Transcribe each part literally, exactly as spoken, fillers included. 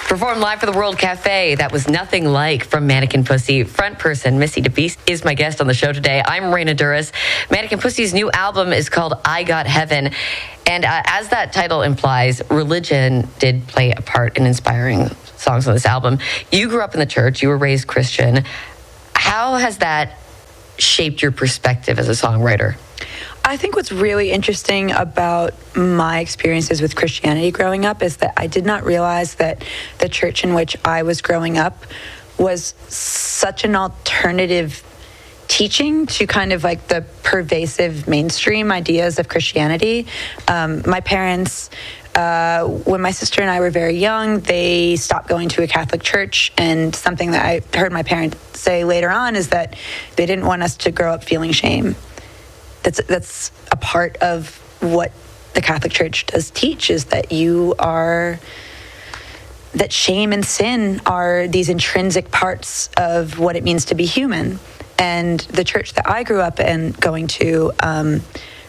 Performed live for the World Cafe. That was Nothing Like from Mannequin Pussy. Front person Missy DeBeast is my guest on the show today. I'm Raina Duras. Mannequin Pussy's new album is called I Got Heaven. And uh, as that title implies, religion did play a part in inspiring songs on this album. You grew up in the church. You were raised Christian. How has that shaped your perspective as a songwriter? I think what's really interesting about my experiences with Christianity growing up is that I did not realize that the church in which I was growing up was such an alternative teaching to kind of like the pervasive mainstream ideas of Christianity. Um, my parents, uh, when my sister and I were very young, they stopped going to a Catholic church, and something that I heard my parents say later on is that they didn't want us to grow up feeling shame. That's that's a part of what the Catholic Church does teach, is that you are, that shame and sin are these intrinsic parts of what it means to be human. And the church that I grew up in going to um,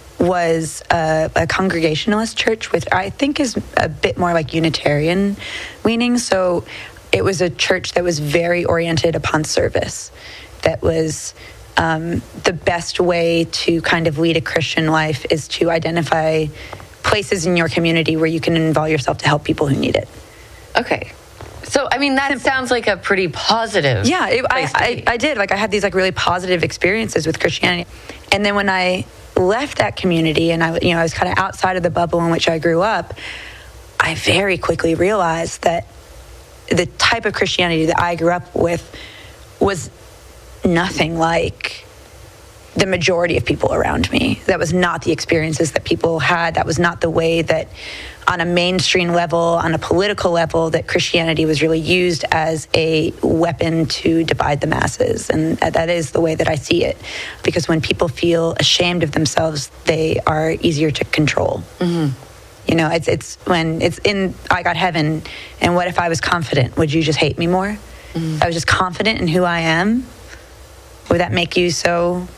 was a, a Congregationalist church with, I think, is a bit more like Unitarian leaning. So it was a church that was very oriented upon service, that was Um, the best way to kind of lead a Christian life is to identify places in your community where you can involve yourself to help people who need it. Okay. So, I mean, that Simple. sounds like a pretty positive. Yeah, it, I, I, I did. Like, I had these like really positive experiences with Christianity. And then when I left that community and I, you know, I was kind of outside of the bubble in which I grew up, I very quickly realized that the type of Christianity that I grew up with was nothing like the majority of people around me. That was not the experiences that people had. That was not the way that on a mainstream level, on a political level, that Christianity was really used as a weapon to divide the masses. And that is the way that I see it. Because when people feel ashamed of themselves, they are easier to control. Mm-hmm. You know, it's it's when it's in I Got Heaven, and what if I was confident? Would you just hate me more? Mm-hmm. I was just confident in who I am. Would that make you so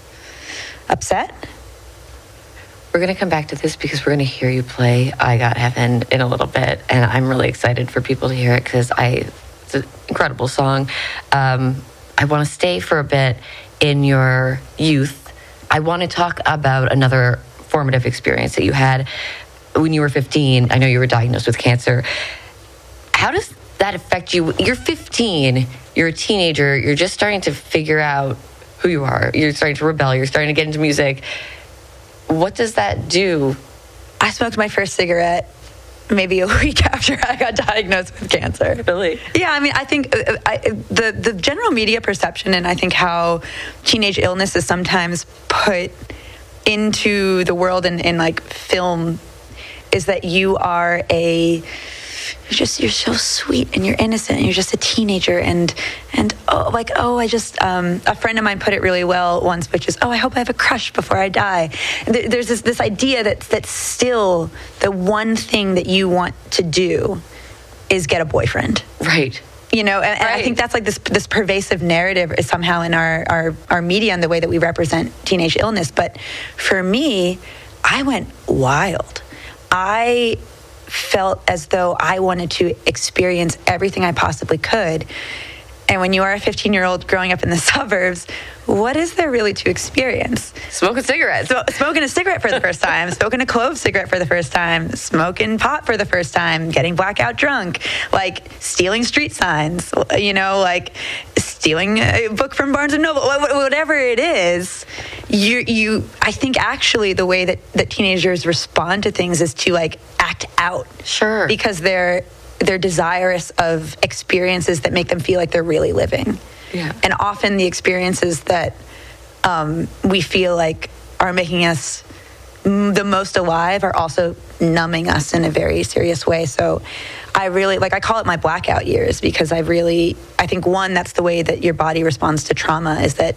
upset? We're going to come back to this because we're going to hear you play I Got Heaven in a little bit. And I'm really excited for people to hear it because I it's an incredible song. Um, I want to stay for a bit in your youth. I want to talk about another formative experience that you had when you were fifteen. I know you were diagnosed with cancer. How does that affect you? You're fifteen. You're a teenager, you're just starting to figure out who you are. You're starting to rebel, you're starting to get into music. What does that do? I smoked my first cigarette maybe a week after I got diagnosed with cancer. Really? Yeah, I mean, I think uh, I, the, the general media perception, and I think how teenage illness is sometimes put into the world in, in like film, is that you are a... You're just, you're so sweet and you're innocent and you're just a teenager and, and oh, like, oh, I just, um, a friend of mine put it really well once, which is, oh, I hope I have a crush before I die. There, there's this, this idea that that's still the one thing that you want to do is get a boyfriend. Right. You know, and, and right. I think that's like this this pervasive narrative is somehow in our, our, our media and the way that we represent teenage illness. But for me, I went wild. I felt as though I wanted to experience everything I possibly could. And when you are a fifteen-year-old growing up in the suburbs, what is there really to experience? Smoking cigarettes. So, smoking a cigarette for the first time, smoking a clove cigarette for the first time, smoking pot for the first time, getting blackout drunk, like stealing street signs, you know, like stealing a book from Barnes and Noble, whatever it is. You, you. I think actually the way that, that teenagers respond to things is to like act out. Sure. Because they're they're desirous of experiences that make them feel like they're really living. Yeah. And often the experiences that um, we feel like are making us m- the most alive are also numbing us in a very serious way. So I really, like, I call it my blackout years because I really, I think, one, that's the way that your body responds to trauma, is that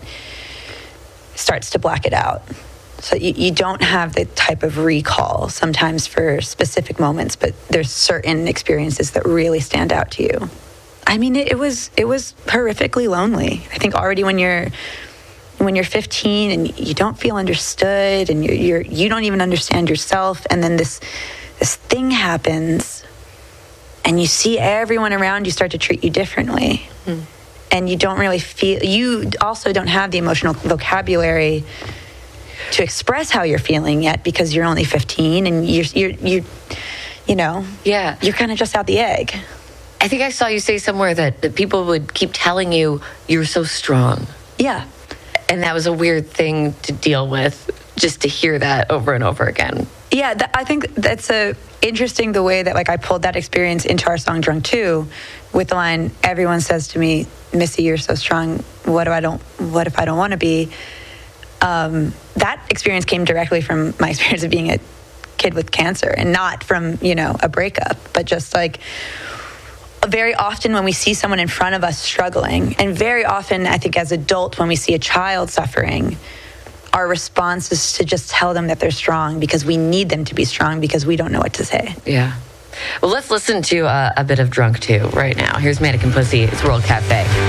it starts to black it out. So you, you don't have the type of recall sometimes for specific moments, but there's certain experiences that really stand out to you. I mean, it, it was it was horrifically lonely. I think already when you're when you're fifteen and you don't feel understood and you're, you're you don't even understand yourself, and then this this thing happens, and you see everyone around you start to treat you differently. Mm. And you don't really feel, you also don't have the emotional vocabulary to express how you're feeling yet, because you're only fifteen and you're, you're, you're you know, yeah, you're kind of just out the egg. I think I saw you say somewhere that, that people would keep telling you you're so strong. Yeah. And that was a weird thing to deal with, just to hear that over and over again. Yeah, th- I think that's a interesting the way that like I pulled that experience into our song Drunk Too, with the line, everyone says to me, Missy, you're so strong, what do I don't what if I don't want to be? Um, that experience came directly from my experience of being a kid with cancer, and not from, you know, a breakup, but just like very often when we see someone in front of us struggling, and very often I think as adults when we see a child suffering, our response is to just tell them that they're strong, because we need them to be strong, because we don't know what to say. Yeah. Well, let's listen to uh, a bit of Drunk Too right now. Here's Mannequin Pussy. It's World Cafe.